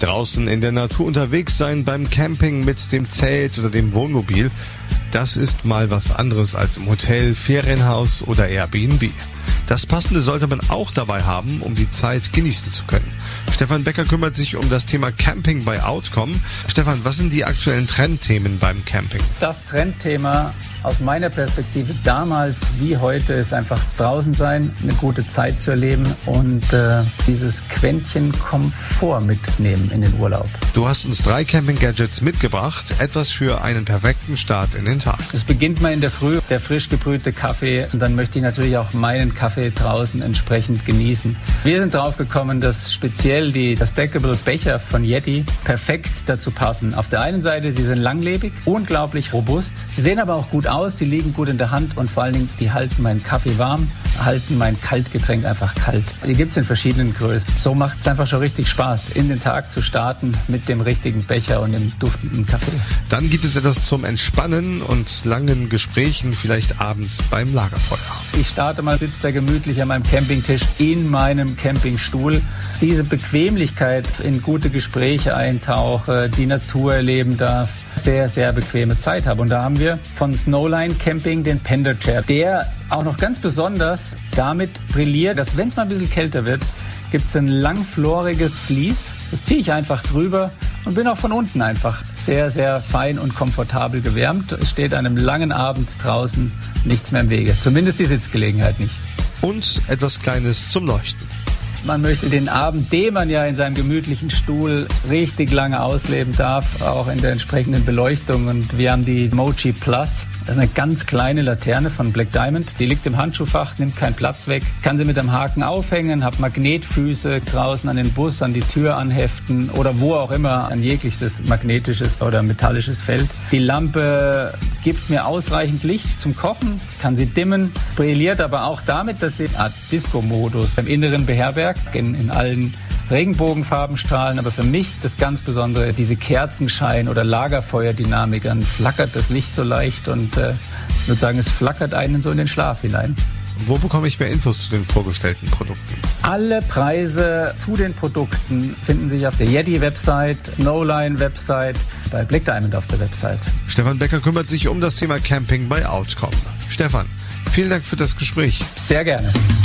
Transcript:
Draußen in der Natur unterwegs sein beim Camping mit dem Zelt oder dem Wohnmobil, das ist mal was anderes als im Hotel, Ferienhaus oder Airbnb. Das Passende sollte man auch dabei haben, um die Zeit genießen zu können. Stefan Becker kümmert sich um das Thema Camping bei Outcome. Stefan, was sind die aktuellen Trendthemen beim Camping? Das Trendthema aus meiner Perspektive damals wie heute ist einfach draußen sein, eine gute Zeit zu erleben und dieses Quäntchen Komfort mitnehmen in den Urlaub. Du hast uns 3 Camping-Gadgets mitgebracht, etwas für einen perfekten Start in den Tag. Es beginnt mal in der Früh, der frisch gebrühte Kaffee, und dann möchte ich natürlich auch meinen Kaffee draußen entsprechend genießen. Wir sind drauf gekommen, dass speziell die Stackable Becher von Yeti perfekt dazu passen. Auf der einen Seite, sie sind langlebig, unglaublich robust, sie sehen aber auch gut aus, die liegen gut in der Hand und vor allen Dingen, die halten meinen Kaffee warm, halten mein Kaltgetränk einfach kalt. Die gibt es in verschiedenen Größen. So macht es einfach schon richtig Spaß, in den Tag zu starten mit dem richtigen Becher und dem duftenden Kaffee. Dann gibt es etwas zum Entspannen und langen Gesprächen, vielleicht abends beim Lagerfeuer. Ich starte mal, sitze da gemütlich an meinem Campingtisch in meinem Campingstuhl. Diese Bequemlichkeit, in gute Gespräche eintauche, die Natur erleben darf, sehr, sehr bequeme Zeit habe. Und da haben wir von Snowline Camping den Panda Chair, der auch noch ganz besonders damit brilliert, dass wenn es mal ein bisschen kälter wird, gibt es ein langfloriges Vlies. Das ziehe ich einfach drüber und bin auch von unten einfach sehr, sehr fein und komfortabel gewärmt. Es steht einem langen Abend draußen nichts mehr im Wege. Zumindest die Sitzgelegenheit nicht. Und etwas Kleines zum Leuchten. Man möchte den Abend, den man ja in seinem gemütlichen Stuhl richtig lange ausleben darf, auch in der entsprechenden Beleuchtung. Und wir haben die Mochi Plus. Das ist eine ganz kleine Laterne von Black Diamond. Die liegt im Handschuhfach, nimmt keinen Platz weg. Kann sie mit einem Haken aufhängen, hat Magnetfüße draußen an den Bus, an die Tür anheften oder wo auch immer, an jegliches magnetisches oder metallisches Feld. Die Lampe gibt mir ausreichend Licht zum Kochen, kann sie dimmen, brilliert aber auch damit, dass sie eine Art Disco-Modus im Inneren beherbergt, in allen Regenbogenfarbenstrahlen, aber für mich das ganz Besondere, diese Kerzenschein- oder Lagerfeuerdynamik, dann flackert das Licht so leicht und ich würde sagen, es flackert einen so in den Schlaf hinein. Wo bekomme ich mehr Infos zu den vorgestellten Produkten? Alle Preise zu den Produkten finden sich auf der Yeti-Website, Snowline-Website, bei Black Diamond auf der Website. Stefan Becker kümmert sich um das Thema Camping bei Outcome. Stefan, vielen Dank für das Gespräch. Sehr gerne.